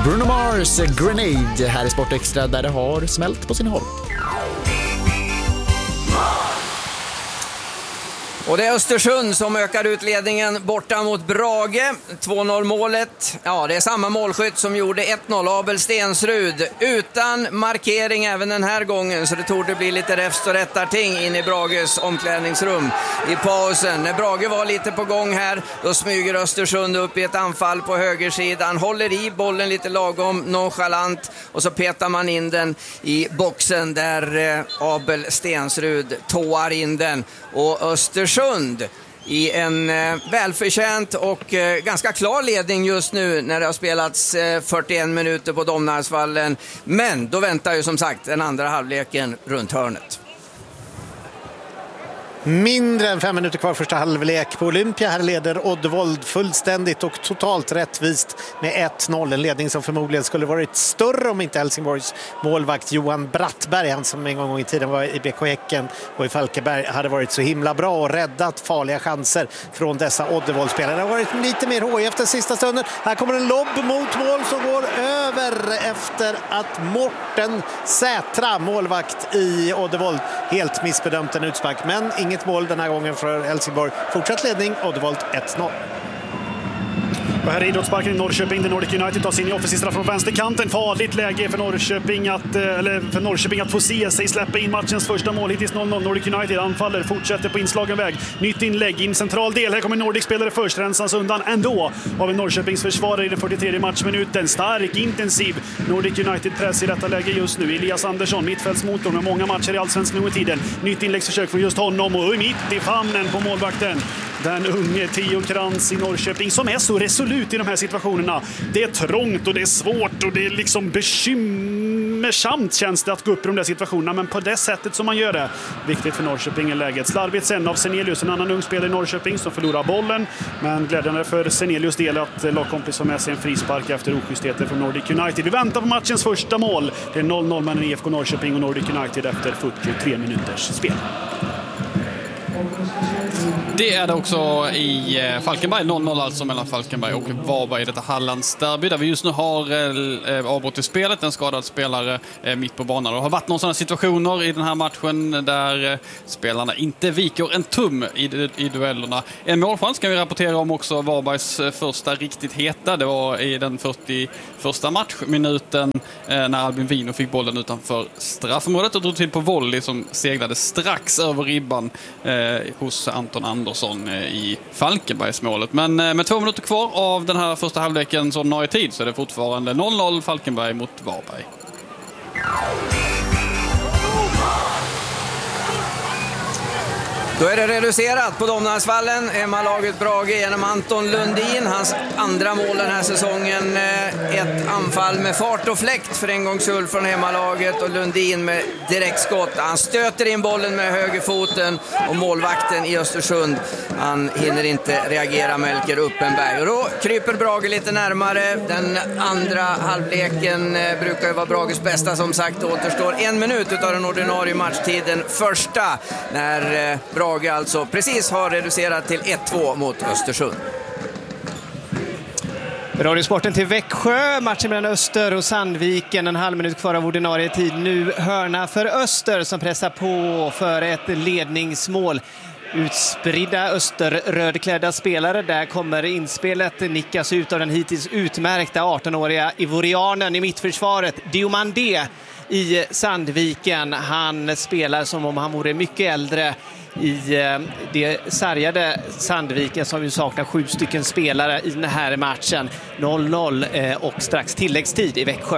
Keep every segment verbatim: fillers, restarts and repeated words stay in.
Bruno Mars Grenade här i Sport Extra, där det har smält på sin håll. Och det är Östersund som ökar ut ledningen borta mot Brage. två noll målet. Ja, det är samma målskytt som gjorde ett noll, Abel Stensrud. Utan markering även den här gången, så det tog det bli lite räfst och rättarting in i Brages omklädningsrum i pausen. När Brage var lite på gång här, då smyger Östersund upp i ett anfall på högersidan. Håller i bollen lite lagom nonchalant och så petar man in den i boxen där eh, Abel Stensrud tåar in den. Och Östersund i en eh, välförtjänt och eh, ganska klar ledning just nu när det har spelats eh, fyrtioen minuter på Domnarsvallen. Men då väntar ju som sagt den andra halvleken runt hörnet. Mindre än fem minuter kvar första halvlek på Olympia. Här leder Oddevold fullständigt och totalt rättvist med ett noll. En ledning som förmodligen skulle varit större om inte Helsingborgs målvakt Johan Brattberg, han som en gång i tiden var i B K Häcken och i Falkenberg, hade varit så himla bra och räddat farliga chanser från dessa Oddevold-spelare. Det har varit lite mer hoj efter sista stunden. Här kommer en lobb mot mål som går över efter att Morten Sätra, målvakt i Oddevold, helt missbedömt en utspark. Men ingen Inget mål den här gången för Helsingborg. Fortsatt ledning, Oddevold ett noll. Och här är idrottsparken i Norrköping, där Nordic United tar sin offensiv straff från vänsterkanten. Farligt läge för Norrköping att, eller för Norrköping att få se sig släppa in matchens första mål. Hittills noll noll. Nordic United anfaller, fortsätter på inslagen väg. Nytt inlägg in central del. Här kommer Nordic-spelare först, rensas undan ändå av en Norrköpings försvarare i den fyrtiotredje matchminuten. Stark, intensiv Nordic United-press i detta läge just nu. Elias Andersson, mittfältsmotor med många matcher i allsvenskan nu i tiden. Nytt inläggsförsök från just honom och mitt i famnen på målvakten. Den unge Theo Krantz i Norrköping som är så resolut i de här situationerna. Det är trångt och det är svårt och det är liksom bekymmersamt känns det att gå upp i de där situationerna, men på det sättet som man gör det. Viktigt för Norrköping i läget. Slarvigt sen av Senelius, en annan ung spelare i Norrköping som förlorar bollen, men glädjande för Senelius del att lagkompis har med sig en frispark efter oschystheter från Nordic United. Vi väntar på matchens första mål. Det är noll noll mellan I F K Norrköping och Nordic United efter fyrtiotre minuters spel. Det är det också i Falkenberg, noll noll alltså mellan Falkenberg och Varberg i detta Hallands derby, där vi just nu har eh, avbrott i spelet, en skadad spelare eh, mitt på banan. Det har varit några sådana situationer i den här matchen där eh, spelarna inte viker en tum i, i duellerna. En målchans kan vi rapportera om också, Varbergs första riktigt heta. Det var i den fyrtioförsta matchminuten eh, när Albin Wino fick bollen utanför straffområdet och drog till på volley som seglade strax över ribban eh, hos Anton Andersson i Falkenbergsmålet. Men med två minuter kvar av den här första halvleken så ordinarie tid så är det fortfarande noll noll Falkenberg mot Varberg. Då är det reducerat på Domnarsvallen. Hemmalaget Brage genom Anton Lundin. Hans andra mål den här säsongen. Ett anfall med fart och fläkt för en gångs skull från hemmalaget. Och Lundin med direktskott. Han stöter in bollen med högerfoten. Och målvakten i Östersund, han hinner inte reagera, Melker Uppenberg. Och då kryper Brage lite närmare. Den andra halvleken brukar ju vara Brages bästa, som sagt. Det återstår en minut av den ordinarie matchtiden. Första när Brage alltså precis har reducerat till ett två mot Östersund. Radiosporten till Växjö, matchen mellan Öster och Sandviken, en halv minut kvar av ordinarie tid. Nu hörna för Öster som pressar på för ett ledningsmål. Utspridda österrödklädda spelare. Där kommer inspelet nickas ut av den hittills utmärkta arton-åriga ivorianen i mittförsvaret, Diomandé i Sandviken. Han spelar som om han vore mycket äldre i det sargade Sandviken som ju saknar sju stycken spelare i den här matchen. noll noll och strax tilläggstid i Växjö.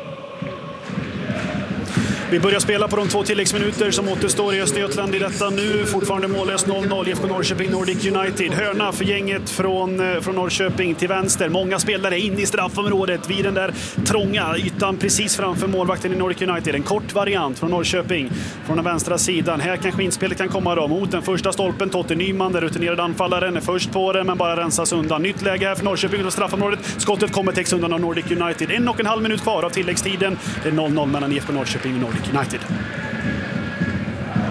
Vi börjar spela på de två tilläggsminuter som återstår i Östergötland i detta nu. Fortfarande mållöst noll noll I F K Norrköping Nordic United. Hörna för gänget från, från Norrköping till vänster. Många spelare in i straffområdet vid den där trånga ytan precis framför målvakten i Nordic United. En kort variant från Norrköping från den vänstra sidan. Här kanske inspelet kan komma då mot den första stolpen. Totte Nyman, den rutinerade anfallaren, är först på den men bara rensas undan. Nytt läge här för Norrköping och straffområdet. Skottet kommer täcks undan av Nordic United. En och en halv minut kvar av tilläggstiden. Det är noll noll mellan I F K Norrköping och Nordic United.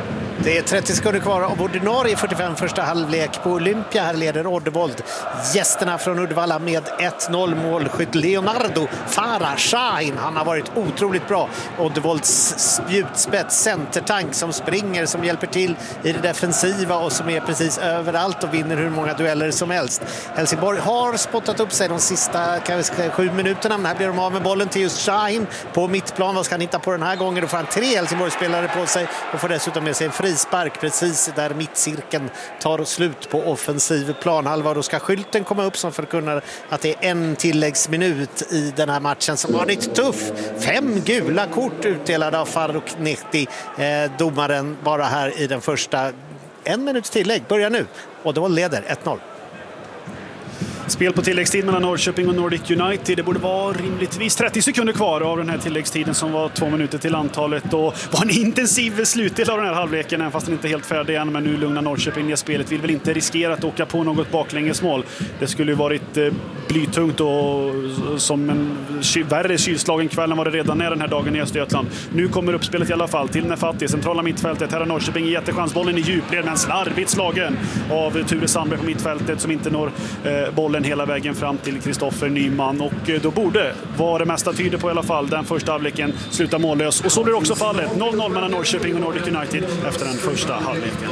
Det är trettio sekunder kvar av ordinarie fyrtiofem första halvlek på Olympia. Här leder Oddevold gästerna från Uddevalla med ett noll. Målskytt Leonardo Farah Shahin. Han har varit otroligt bra. Oddevolds spjutspets, centertank som springer, som hjälper till i det defensiva och som är precis överallt och vinner hur många dueller som helst. Helsingborg har spottat upp sig de sista kan vi säga, sju minuterna, men här blir de av med bollen till just Shahin på mittplan. Vad ska han hitta på den här gången? Då får han tre Helsingborg-spelare på sig och får dessutom med sig en frispark precis där mittcirkeln tar slut på offensiv planhalva. Då ska skylten komma upp som förkunnar att det är en tilläggsminut i den här matchen som varit tuff. Fem gula kort utdelade av Faruk Nehti, eh, domaren bara här i den första. En minuts tillägg börjar nu och då leder ett noll. Spel på tilläggstid mellan Norrköping och Nordic United. Det borde vara rimligtvis trettio sekunder kvar av den här tilläggstiden som var två minuter till antalet. Och var en intensiv slutdel av den här halvleken, även fast den inte är helt färdig än. Men nu lugnar Norrköping ner spelet. Vill väl inte riskera att åka på något baklängesmål. Det skulle ju varit eh, blytungt och som en värre kylslagen kväll än vad det redan är den här dagen i Östergötland. Nu kommer uppspelet i alla fall till Nefati, centrala mittfältet. Här har Norrköping jättechans. Bollen i djupled, men slarvigt slagen av Ture Sandberg på mittfältet som inte når eh, bollen hela vägen fram till Kristoffer Nyman, och då borde, vad det mesta tyder på i alla fall, den första halvleken sluta mållös, och så blir också fallet. noll noll mellan Norrköping och Nordic United efter den första halvleken.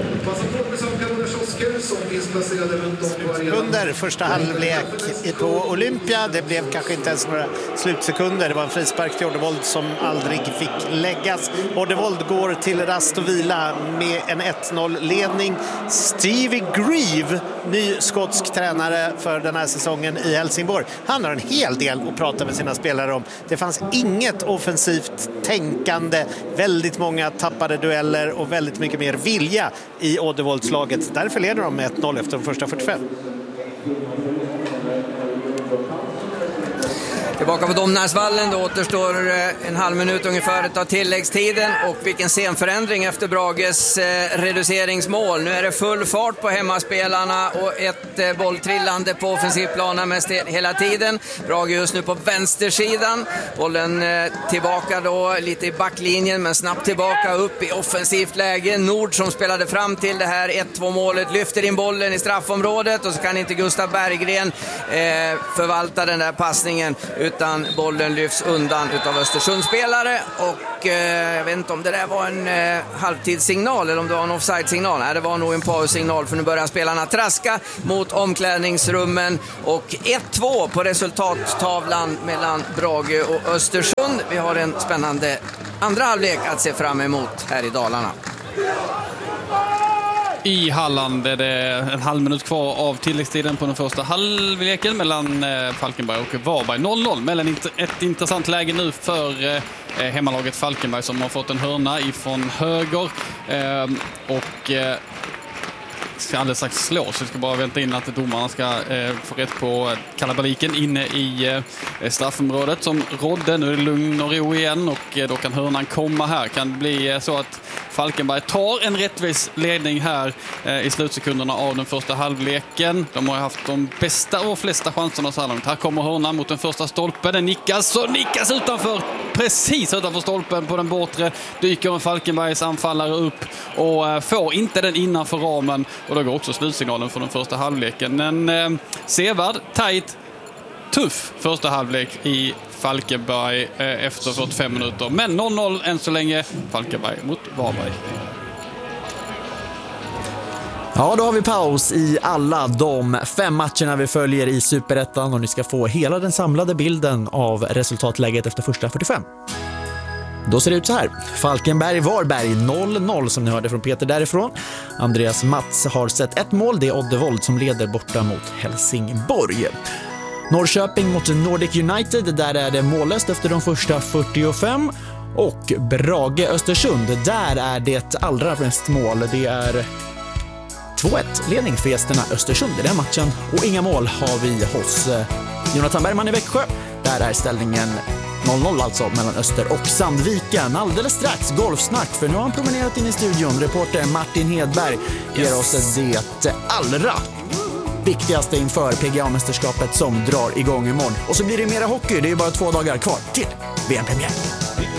Under första halvlek på Olympia, det blev kanske inte ens några slutsekunder. Det var en frispark till Oddevold som aldrig fick läggas. Oddevold går till rast och vila med en ett noll-ledning. Stevie Grieve, ny skotsk tränare för den här säsongen i Helsingborg. Han har en hel del att prata med sina spelare om. Det fanns inget offensivt tänkande, väldigt många tappade dueller och väldigt mycket mer vilja i Oddevoldslaget. Därför leder de med ett noll efter de första fyrtiofem. Tillbaka på Domnarsvallen, då återstår en halv minut ungefär av tilläggstiden, och vilken scenförändring efter Brages eh, reduceringsmål. Nu är det full fart på hemmaspelarna och ett eh, bolltrillande på offensivplanen mest hela tiden. Brage just nu på vänstersidan. Bollen eh, tillbaka då lite i backlinjen, men snabbt tillbaka upp i offensivt läge. Nord som spelade fram till det här ett två målet lyfter in bollen i straffområdet, och så kan inte Gustav Berggren eh, förvalta den där passningen, utan bollen lyfts undan utav Östersundsspelare. Och eh, jag vet inte om det där var en eh, halvtidssignal eller om det var en offside-signal. Nej, det var nog en paussignal, för nu börjar spelarna traska mot omklädningsrummen. Och ett två på resultattavlan mellan Brage och Östersund. Vi har en spännande andra halvlek att se fram emot här i Dalarna. I Halland är det en halv minut kvar av tilläggstiden på den första halvleken mellan Falkenberg och Varberg. noll noll, mellan ett intressant läge nu för hemmalaget Falkenberg som har fått en hörna ifrån höger och ska alldeles strax slå, så vi ska bara vänta in att domarna ska eh, få rätt på kalabaliken inne i eh, straffområdet som rådde. Nu är det lugn och ro igen, och eh, då kan hörnan komma här. Kan det bli eh, så att Falkenberg tar en rättvis ledning här eh, i slutsekunderna av den första halvleken. De har haft de bästa och flesta chanserna så här långt. Här kommer hörnan mot den första stolpen. Den nickas, så nickas utanför, precis utanför stolpen på den bortre. Dyker en Falkenbergs anfallare upp och eh, får inte den innanför ramen. Och då går också slutsignalen för den första halvleken. En eh, sevärd, tajt, tuff första halvlek i Falkenberg eh, efter fyrtiofem minuter. Men noll noll än så länge, Falkenberg mot Varberg. Ja, då har vi paus i alla de fem matcherna vi följer i Superettan, och ni ska få hela den samlade bilden av resultatläget efter första fyrtiofem. Då ser det ut så här. Falkenberg-Varberg noll noll som ni hörde från Peter därifrån. Andreas Mats har sett ett mål. Det är Oddevold som leder borta mot Helsingborg. Norrköping mot Nordic United. Där är det mållöst efter de första fyrtiofem. Och Brage-Östersund. Där är det allra mest mål. Det är två ett ledning för gästerna Östersund i den matchen. Och inga mål har vi hos Jonathan Bergman i Växjö. Där är ställningen noll noll alltså mellan Öster och Sandviken. Alldeles strax golfsnack, för nu har han promenerat in i studion. Reporter Martin Hedberg ger yes. oss det allra viktigaste inför P G A-mästerskapet som drar igång imorgon. Och så blir det mera hockey, det är ju bara två dagar kvar till V M-premiär.